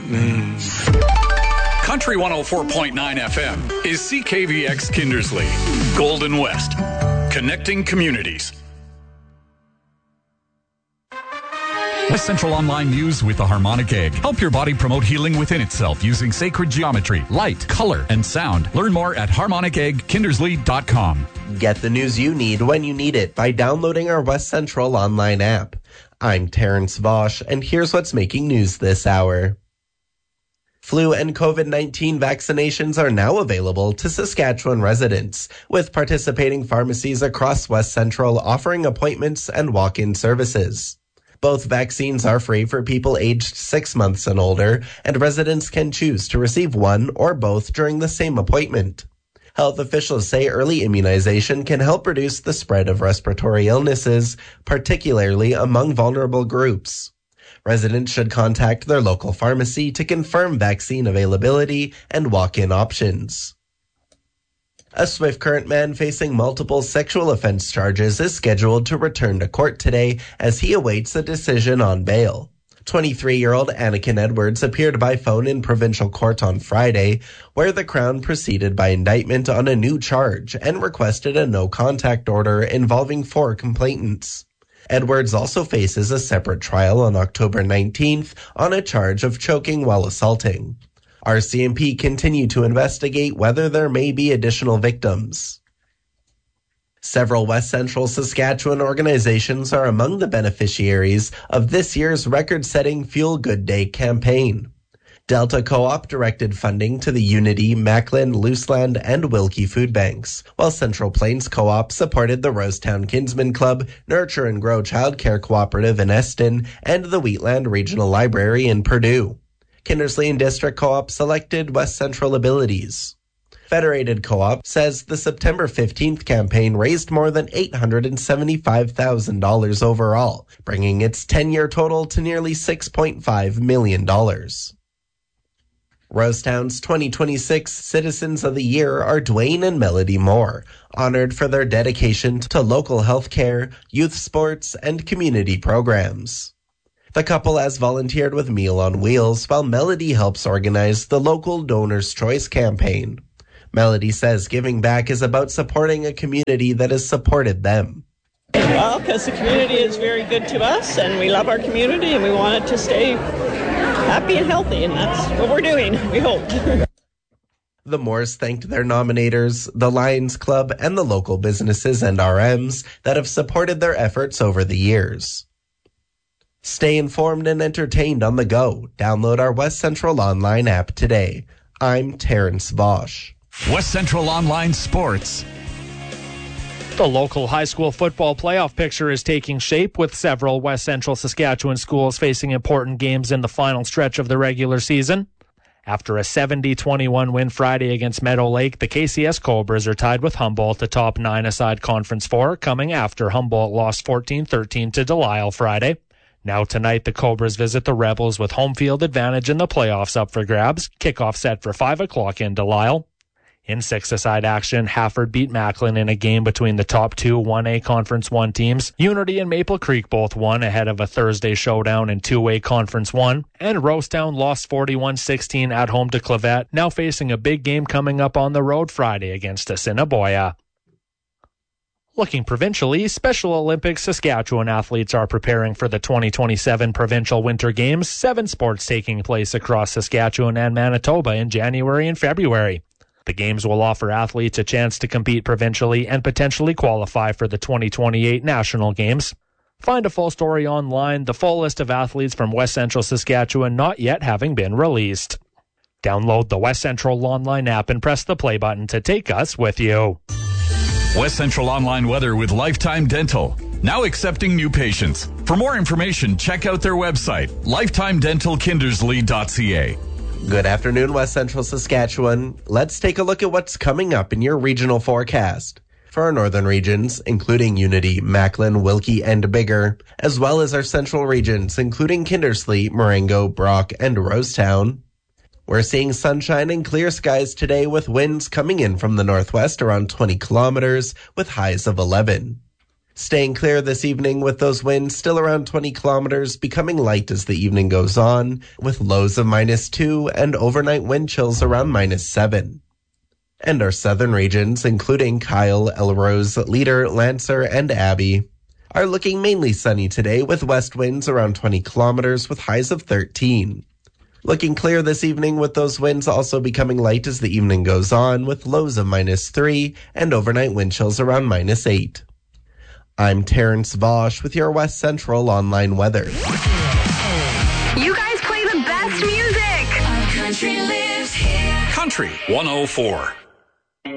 Country 104.9 FM is CKVX Kindersley, Golden West, connecting communities. West Central Online News with the Harmonic Egg. Help your body promote healing within itself using sacred geometry, light, color, and sound. Learn more at harmoniceggkindersley.com. Get the news you need when you need it by downloading our West Central Online app. I'm Terrence Vosch, and here's what's making news this hour. Flu and COVID-19 vaccinations are now available to Saskatchewan residents, with participating pharmacies across West Central offering appointments and walk-in services. Both vaccines are free for people aged 6 months and older, and residents can choose to receive one or both during the same appointment. Health officials say early immunization can help reduce the spread of respiratory illnesses, particularly among vulnerable groups. Residents should contact their local pharmacy to confirm vaccine availability and walk-in options. A Swift Current man facing multiple sexual offense charges is scheduled to return to court today as he awaits a decision on bail. 23-year-old Anakin Edwards appeared by phone in provincial court on Friday, where the Crown proceeded by indictment on a new charge and requested a no-contact order involving 4 complainants. Edwards also faces a separate trial on October 19th on a charge of choking while assaulting. RCMP continue to investigate whether there may be additional victims. Several West Central Saskatchewan organizations are among the beneficiaries of this year's record-setting Fuel Good Day campaign. Delta Co-op directed funding to the Unity, Macklin, Luseland, and Wilkie food banks, while Central Plains Co-op supported the Rosetown Kinsman Club, Nurture and Grow Child Care Cooperative in Eston, and the Wheatland Regional Library in Purdue. Kindersley and District Co-op selected West Central Abilities. Federated Co-op says the September 15th campaign raised more than $875,000 overall, bringing its 10-year total to nearly $6.5 million. Rosetown's 2026 Citizens of the Year are Dwayne and Melody Moore, honored for their dedication to local health care, youth sports, and community programs. The couple has volunteered with Meal on Wheels, while Melody helps organize the local Donor's Choice campaign. Melody says giving back is about supporting a community that has supported them. Well, because the community is very good to us, and we love our community, and we want it to stay happy and healthy, and that's what we're doing, we hope. The Moores thanked their nominators, the Lions Club, and the local businesses and RMs that have supported their efforts over the years. Stay informed and entertained on the go. Download our West Central Online app today. I'm Terrence Vosch. West Central Online Sports. The local high school football playoff picture is taking shape, with several West Central Saskatchewan schools facing important games in the final stretch of the regular season. After a 70-21 win Friday against Meadow Lake, the KCS Cobras are tied with Humboldt atop 9-a-side Conference 4, coming after Humboldt lost 14-13 to Delisle Friday. Now tonight, the Cobras visit the Rebels with home field advantage in the playoffs up for grabs. Kickoff set for 5 o'clock in Delisle. In 6-a-side action, Hafford beat Macklin in a game between the top 2 1A Conference 1 teams. Unity and Maple Creek both won ahead of a Thursday showdown in 2A Conference 1. And Rosetown lost 41-16 at home to Clavet, now facing a big game coming up on the road Friday against Assiniboia. Looking provincially, Special Olympics Saskatchewan athletes are preparing for the 2027 Provincial Winter Games, 7 sports taking place across Saskatchewan and Manitoba in January and February. The games will offer athletes a chance to compete provincially and potentially qualify for the 2028 National Games. Find a full story online, the full list of athletes from West Central Saskatchewan not yet having been released. Download the West Central Online app and press the play button to take us with you. West Central Online weather with Lifetime Dental. Now accepting new patients. For more information, check out their website, lifetimedentalkindersley.ca. Good afternoon, West Central Saskatchewan. Let's take a look at what's coming up in your regional forecast. For our northern regions, including Unity, Macklin, Wilkie, and Biggar, as well as our central regions, including Kindersley, Marengo, Brock, and Rosetown. We're seeing sunshine and clear skies today with winds coming in from the northwest around 20 kilometers with highs of 11. Staying clear this evening with those winds still around 20 kilometers, becoming light as the evening goes on, with lows of -2 and overnight wind chills around -7. And our southern regions, including Kyle, Elrose, Leader, Lancer, and Abbey, are looking mainly sunny today with west winds around 20 kilometers with highs of 13. Looking clear this evening with those winds also becoming light as the evening goes on, with lows of -3 and overnight wind chills around -8. I'm Terrence Vosch with your West Central online weather. You guys play the best music. Country 104.